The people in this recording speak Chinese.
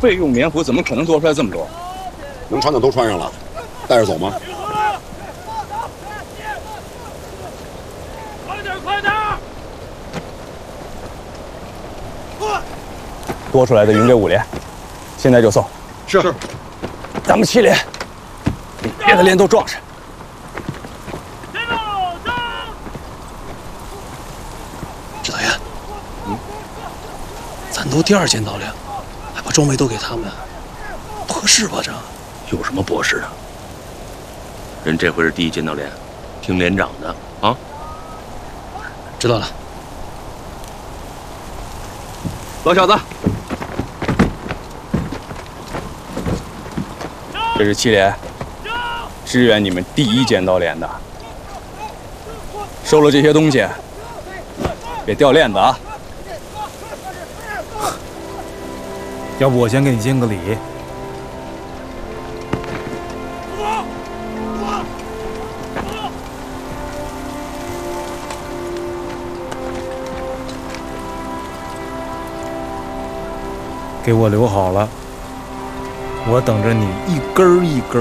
备用棉服怎么可能多出来这么多？ 能穿的都穿上了，带着走吗？ 多出来的营给5连，现在就送。 是。 咱们7连，别的连都撞上。 指导员，咱都第2舰导连，还把装备都给他们，不合适吧？这有什么不合适啊？人这回是第1舰导连，听连长的啊。 知道了。 老小子，这是7连，支援你们第1舰导连的。收了这些东西，别掉链子啊！ 要不我先给你敬个礼。给我留好了，我等着你一根一根